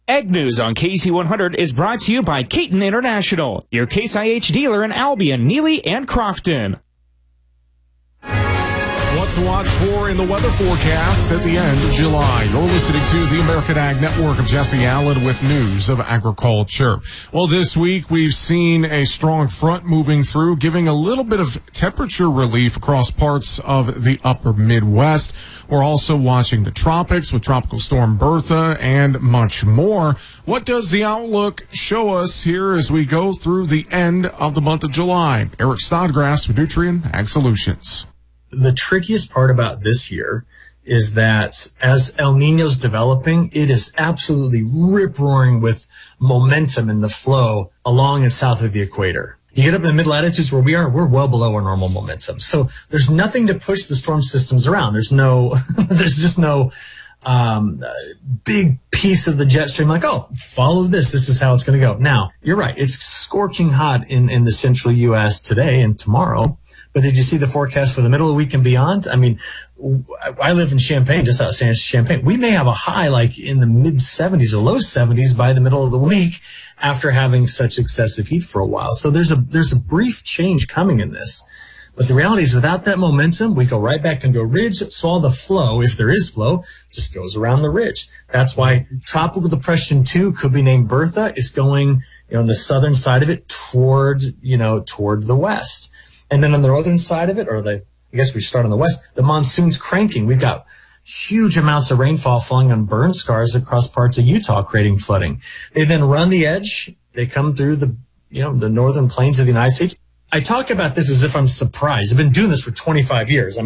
Ag News on KC100 is brought to you by Keaton International, your Case IH dealer in Albion, Neely, and Crofton. What to watch for in the weather forecast at the end of July. You're listening to the American Ag Network. of Jesse Allen with news of agriculture. Well, this week we've seen a strong front moving through, giving a little bit of temperature relief across parts of the upper Midwest. We're also watching the tropics with Tropical Storm Bertha and much more. What does the outlook show us here as we go through the end of the month of July? Eric Snodgrass with Nutrien Ag Solutions. The trickiest part about this year is that as El Niño's developing, it is absolutely rip-roaring with momentum in the flow along and south of the equator. You get up in the mid-latitudes where we are, we're well below our normal momentum. So there's nothing to push the storm systems around. There's just no big piece of the jet stream like, oh, follow this. This is how it's going to go. Now, you're right. It's scorching hot in the central U.S. today and tomorrow. But did you see the forecast for the middle of the week and beyond? I mean, I live in Champaign, just outside Champaign. We may have a high like in the mid 70s or low 70s by the middle of the week after having such excessive heat for a while. So there's a brief change coming in this. But the reality is without that momentum, we go right back into a ridge. So all the flow, if there is flow, just goes around the ridge. That's why Tropical Depression 2 could be named Bertha. It's going, on the southern side of it toward the west. And then on the northern side of it, I guess we start on the west, the monsoon's cranking. We've got huge amounts of rainfall falling on burn scars across parts of Utah, creating flooding. They then run the edge. They come through the northern plains of the United States. I talk about this as if I'm surprised. I've been doing this for 25 years.